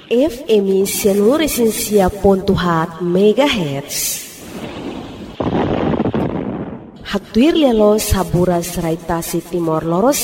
FM Sianuresinsia.hat MHz. Haktuir lialo sabura seraitasi Timor Leste